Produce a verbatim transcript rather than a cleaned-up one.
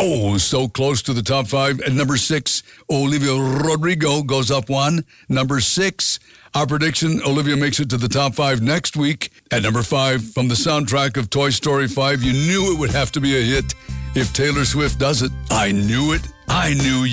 Oh, so close to the top five. At number six, Olivia Rodrigo goes up one. Number six, our prediction, Olivia makes it to the top five next week. At number five, from the soundtrack of Toy Story five, you knew it would have to be a hit if Taylor Swift does it. I knew it. I knew